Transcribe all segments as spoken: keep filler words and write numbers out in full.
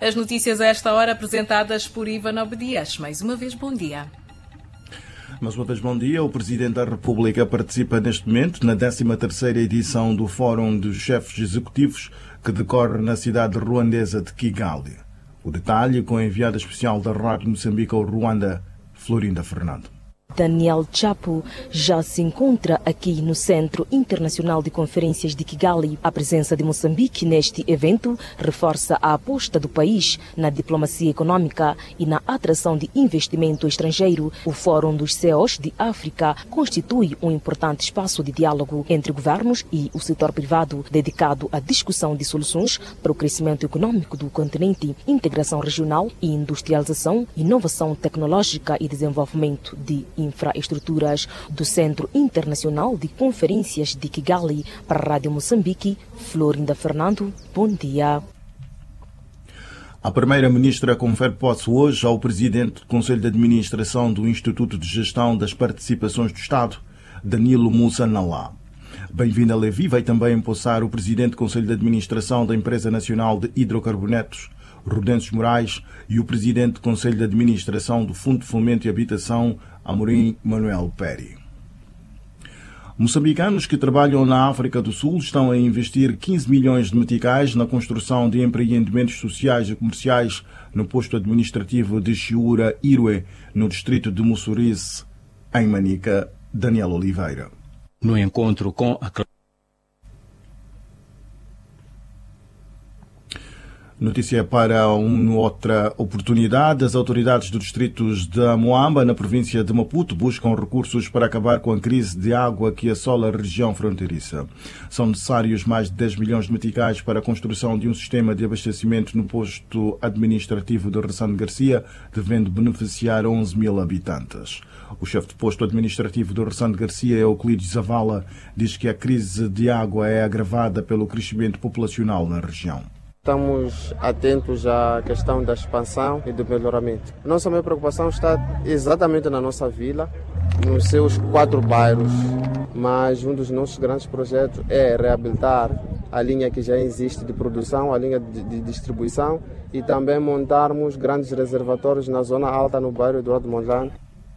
As notícias a esta hora apresentadas por Ivan Obedias. Mais uma vez, bom dia. Mais uma vez, bom dia. O Presidente da República participa neste momento na décima terceira edição do Fórum dos Chefes Executivos que decorre na cidade ruandesa de Kigali. O detalhe com a enviada especial da Rádio Moçambique ao Ruanda, Florinda Fernando. Daniel Chapo já se encontra aqui no Centro Internacional de Conferências de Kigali. A presença de Moçambique neste evento reforça a aposta do país na diplomacia econômica e na atração de investimento estrangeiro. O Fórum dos C E Os de África constitui um importante espaço de diálogo entre governos e o setor privado, dedicado à discussão de soluções para o crescimento econômico do continente, integração regional e industrialização, inovação tecnológica e desenvolvimento de infraestruturas. Do Centro Internacional de Conferências de Kigali para a Rádio Moçambique, Florinda Fernando, bom dia. A Primeira-Ministra confere posse hoje ao Presidente do Conselho de Administração do Instituto de Gestão das Participações do Estado, Danilo Musanalá. Bem-vinda, Levi. Vai também empossar o Presidente do Conselho de Administração da Empresa Nacional de Hidrocarbonetos, Rudenses Moraes, e o Presidente do Conselho de Administração do Fundo de Fomento e Habitação, Amorim Manuel Peri. Moçambicanos que trabalham na África do Sul estão a investir quinze milhões de meticais na construção de empreendimentos sociais e comerciais no posto administrativo de Chiura Irue, no distrito de Mussurize, em Manica. Daniel Oliveira. No encontro com a Notícia para uma outra oportunidade. As autoridades dos distritos de Moamba, na província de Maputo, buscam recursos para acabar com a crise de água que assola a região fronteiriça. São necessários mais de dez milhões de meticais para a construção de um sistema de abastecimento no posto administrativo de Ressane Garcia, devendo beneficiar onze mil habitantes. O chefe de posto administrativo de Ressane Garcia, Euclides Zavala, diz que a crise de água é agravada pelo crescimento populacional na região. Estamos atentos à questão da expansão e do melhoramento. Nossa maior preocupação está exatamente na nossa vila, nos seus quatro bairros, mas um dos nossos grandes projetos é reabilitar a linha que já existe de produção, a linha de, de distribuição, e também montarmos grandes reservatórios na zona alta, no bairro Eduardo Mondlane.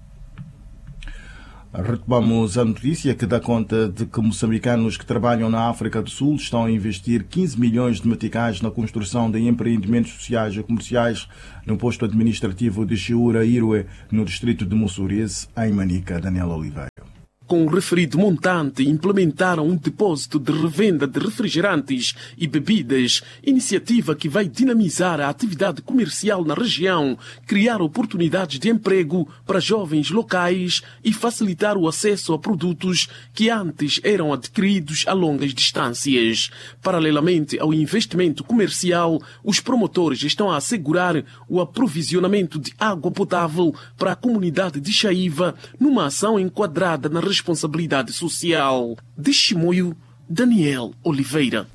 Retomamos a notícia que dá conta de que moçambicanos que trabalham na África do Sul estão a investir quinze milhões de meticais na construção de empreendimentos sociais e comerciais no posto administrativo de Chiura Irue, no distrito de Mussurize, em Manica. Daniel Oliveira. Com o referido montante, implementaram um depósito de revenda de refrigerantes e bebidas, iniciativa que vai dinamizar a atividade comercial na região, criar oportunidades de emprego para jovens locais e facilitar o acesso a produtos que antes eram adquiridos a longas distâncias. Paralelamente ao investimento comercial, os promotores estão a assegurar o aprovisionamento de água potável para a comunidade de Chaiva, numa ação enquadrada na região responsabilidade social. De Chimoio, Daniel Oliveira.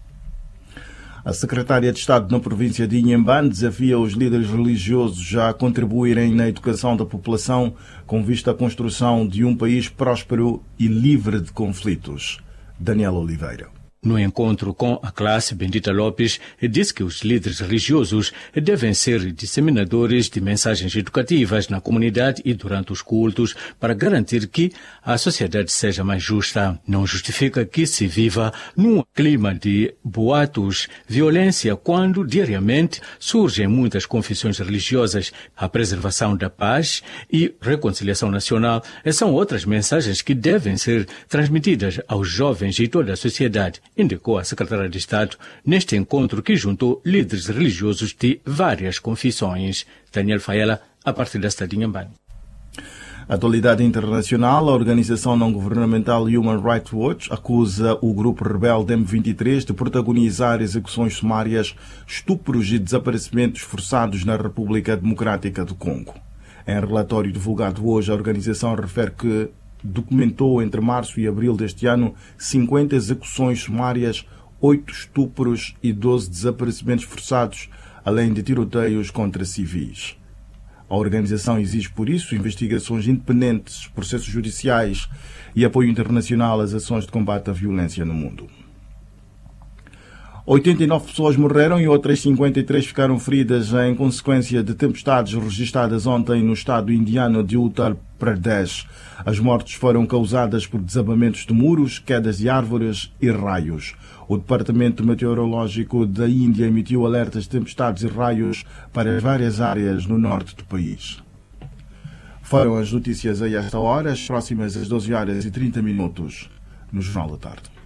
A secretária de Estado na província de Inhambane desafia os líderes religiosos a contribuírem na educação da população com vista à construção de um país próspero e livre de conflitos. Daniel Oliveira. No encontro com a classe, Bendita Lopes disse que os líderes religiosos devem ser disseminadores de mensagens educativas na comunidade e durante os cultos para garantir que a sociedade seja mais justa. Não justifica que se viva num clima de boatos, violência, quando diariamente surgem muitas confissões religiosas. A preservação da paz e reconciliação nacional são outras mensagens que devem ser transmitidas aos jovens e toda a sociedade, indicou a secretária de Estado neste encontro que juntou líderes religiosos de várias confissões. Daniel Fayela, a partir da cidade de Inhambane. Atualidade internacional, a organização não-governamental Human Rights Watch acusa o grupo rebelde M vinte e três de protagonizar execuções sumárias, estupros e desaparecimentos forçados na República Democrática do Congo. Em relatório divulgado hoje, a organização refere que documentou entre março e abril deste ano cinquenta execuções sumárias, oito estupros e doze desaparecimentos forçados, além de tiroteios contra civis. A organização exige, por isso, investigações independentes, processos judiciais e apoio internacional às ações de combate à violência no mundo. oitenta e nove pessoas morreram e outras cinquenta e três ficaram feridas em consequência de tempestades registradas ontem no estado indiano de Uttar Pradesh. As mortes foram causadas por desabamentos de muros, quedas de árvores e raios. O Departamento Meteorológico da Índia emitiu alertas de tempestades e raios para várias áreas no norte do país. Foram as notícias a esta hora, as próximas às doze horas e trinta minutos no Jornal da Tarde.